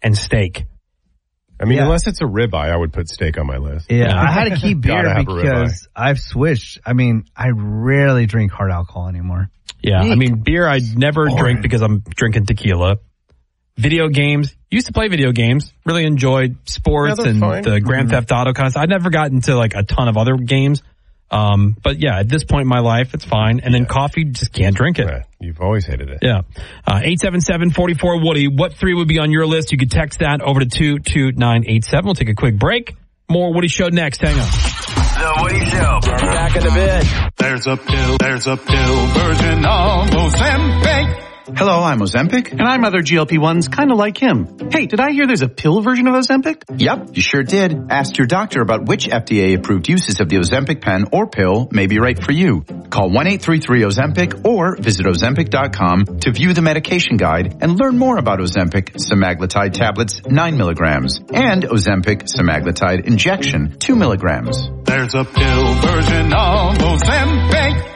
and steak. I mean, unless it's a ribeye, I would put steak on my list. Yeah, I had to keep beer because I've switched. I mean, I rarely drink hard alcohol anymore. Yeah, I mean, beer I never drink because I'm drinking tequila. Video games. Used to play video games. Really enjoyed sports and the Grand Theft Auto kind of stuff. I never got into like a ton of other games. But yeah, at this point in my life, it's fine. And then coffee, just can't drink it. You've always hated it. Yeah. 877-44-WOODY. What 3 would be on your list? You could text that over to 22987. We'll take a quick break. More Woody Show next. Hang on. The Woody Show. Back in a bit. There's a pill version of Ozempic. Hello, I'm Ozempic. And I'm other GLP-1s kind of like him. Hey, did I hear there's a pill version of Ozempic? Yep, you sure did. Ask your doctor about which FDA-approved uses of the Ozempic pen or pill may be right for you. Call 1-833-OZEMPIC or visit Ozempic.com to view the medication guide and learn more about Ozempic semaglutide tablets 9 milligrams and Ozempic semaglutide injection 2 milligrams. There's a pill version of Ozempic.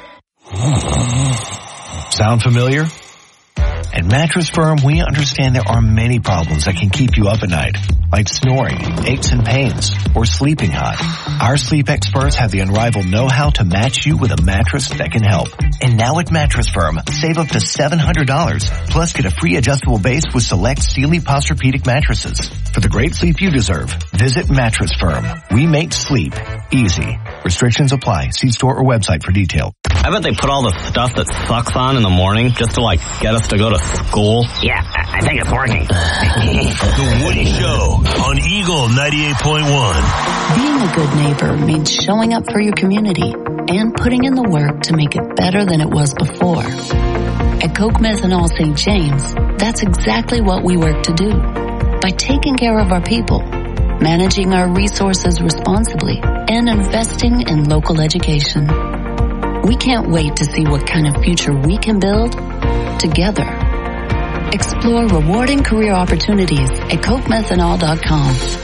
Sound familiar? At Mattress Firm, we understand there are many problems that can keep you up at night, like snoring, aches and pains, or sleeping hot. Our sleep experts have the unrivaled know-how to match you with a mattress that can help. And now at Mattress Firm, save up to $700, plus get a free adjustable base with select Sealy Posturepedic mattresses. For the great sleep you deserve, visit Mattress Firm. We make sleep easy. Restrictions apply. See store or website for detail. I bet they put all the stuff that sucks on in the morning just to, like, get us to go to school. Yeah, I think it's working. The Woody Show on Eagle 98.1. Being a good neighbor means showing up for your community and putting in the work to make it better than it was before. At Coke Methanol St. James, that's exactly what we work to do. By taking care of our people, managing our resources responsibly, and investing in local education. We can't wait to see what kind of future we can build together. Explore rewarding career opportunities at CokeMethanol.com.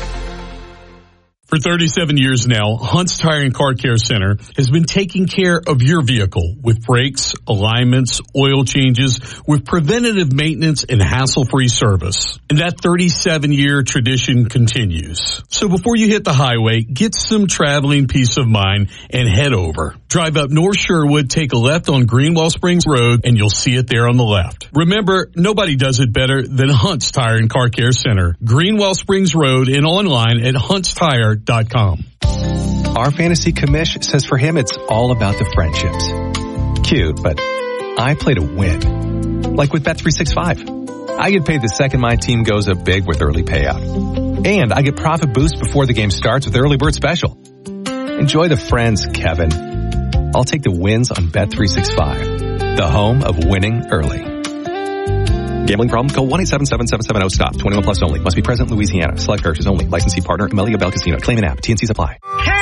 For 37 years now, Hunt's Tire and Car Care Center has been taking care of your vehicle with brakes, alignments, oil changes, with preventative maintenance and hassle-free service. And that 37-year tradition continues. So before you hit the highway, get some traveling peace of mind and head over. Drive up North Sherwood, take a left on Greenwell Springs Road, and you'll see it there on the left. Remember, nobody does it better than Hunt's Tire and Car Care Center. Greenwell Springs Road and online at huntstire.com. Our fantasy commish says for him it's all about the friendships. Cute, but I play to win. Like with Bet365. I get paid the second my team goes up big with early payout. And I get profit boost before the game starts with Early Bird Special. Enjoy the friends, Kevin. I'll take the wins on Bet365. The home of winning early. Gambling problem? Call 1-877-770-STOP. 21 plus only. Must be present in Louisiana. Select parishes only. Licensee partner, Amelia Bell Casino. Claim an app. TNCs apply.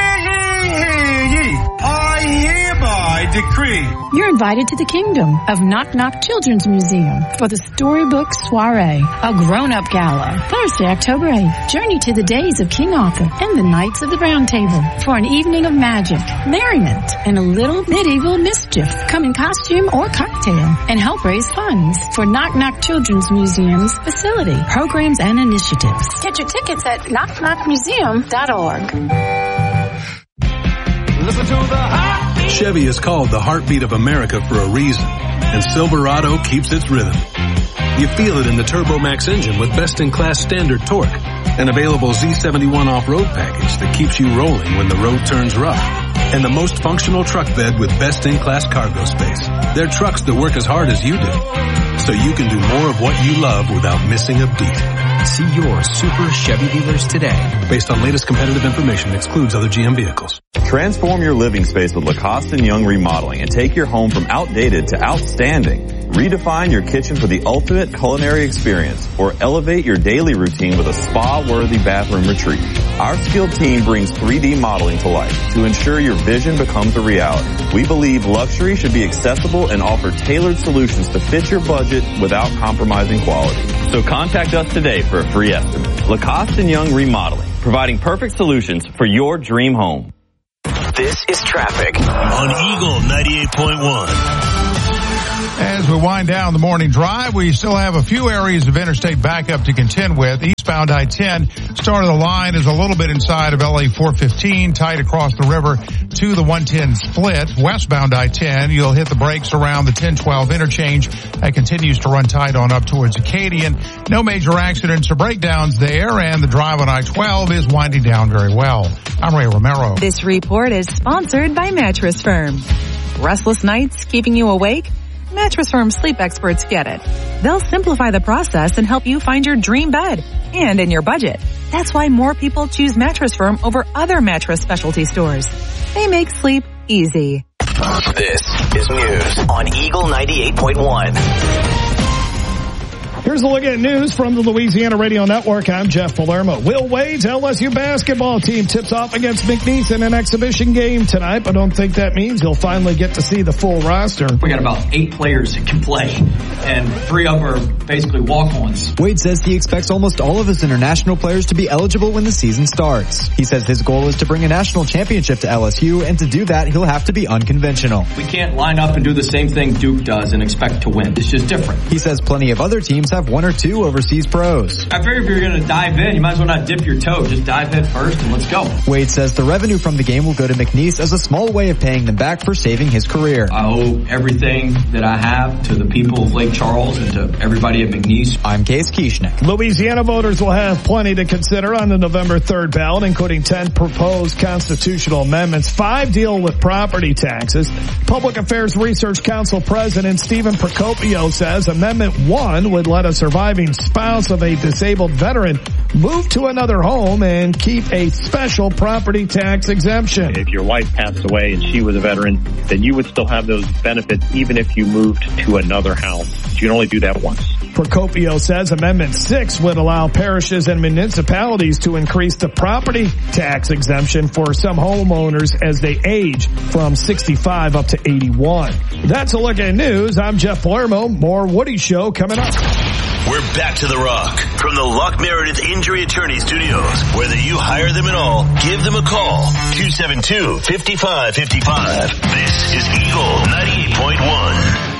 I hereby decree. You're invited to the Kingdom of Knock Knock Children's Museum for the Storybook Soiree, a grown-up gala. Thursday, October 8th. Journey to the days of King Arthur and the Knights of the Round Table for an evening of magic, merriment, and a little medieval mischief. Come in costume or cocktail and help raise funds for Knock Knock Children's Museum's facility, programs, and initiatives. Get your tickets at knockknockmuseum.org. Listen to the heartbeat. Chevy is called the heartbeat of America for a reason, and Silverado keeps its rhythm. You feel it in the TurboMax engine with best-in-class standard torque, an available Z71 off-road package that keeps you rolling when the road turns rough, and the most functional truck bed with best-in-class cargo space. They're trucks that work as hard as you do, so you can do more of what you love without missing a beat. See your Super Chevy dealers today. Based on latest competitive information, excludes other GM vehicles. Transform your living space with Lacoste & Young Remodeling and take your home from outdated to outstanding. Redefine your kitchen for the ultimate culinary experience, or elevate your daily routine with a spa-worthy bathroom retreat. Our skilled team brings 3D modeling to life to ensure your vision becomes a reality. We believe luxury should be accessible and offer tailored solutions to fit your budget without compromising quality. So contact us today for a free estimate. Lacoste & Young Remodeling, providing perfect solutions for your dream home. This is traffic on Eagle 98.1. As we wind down the morning drive, we still have a few areas of interstate backup to contend with. Eastbound I-10, start of the line is a little bit inside of LA 415, tight across the river to the 110 split. Westbound I-10, you'll hit the brakes around the 1012 interchange. That continues to run tight on up towards Acadian. No major accidents or breakdowns there, and the drive on I-12 is winding down very well. I'm Ray Romero. This report is sponsored by Mattress Firm. Restless nights keeping you awake? Mattress Firm sleep experts get it. They'll simplify the process and help you find your dream bed and in your budget. That's why more people choose Mattress Firm over other mattress specialty stores. They make sleep easy. This is news on Eagle 98.1. Here's a look at news from the Louisiana Radio Network. I'm Jeff Palermo. Will Wade's LSU basketball team tips off against McNeese in an exhibition game tonight, but I don't think that means he'll finally get to see the full roster. We got about 8 players that can play, and 3 of them are basically walk-ons. Wade says he expects almost all of his international players to be eligible when the season starts. He says his goal is to bring a national championship to LSU, and to do that, he'll have to be unconventional. We can't line up and do the same thing Duke does and expect to win. It's just different. He says plenty of other teams have 1 or 2 overseas pros. I figure if you're going to dive in, you might as well not dip your toe. Just dive head first and let's go. Wade says the revenue from the game will go to McNeese as a small way of paying them back for saving his career. I owe everything that I have to the people of Lake Charles and to everybody at McNeese. I'm Case Kieschnick. Louisiana voters will have plenty to consider on the November 3rd ballot, including 10 proposed constitutional amendments. 5 deal with property taxes. Public Affairs Research Council President Stephen Procopio says Amendment 1 would let a surviving spouse of a disabled veteran move to another home and keep a special property tax exemption. If your wife passed away and she was a veteran, then you would still have those benefits even if you moved to another house. You can only do that once. Procopio says Amendment 6 would allow parishes and municipalities to increase the property tax exemption for some homeowners as they age from 65 up to 81. That's a look at news. I'm Jeff Palermo. More Woody Show coming up. We're back to the Rock from the Luck Meredith Injury Attorney Studios. Whether you hire them at all, give them a call. 272-5555. This is Eagle 98.1.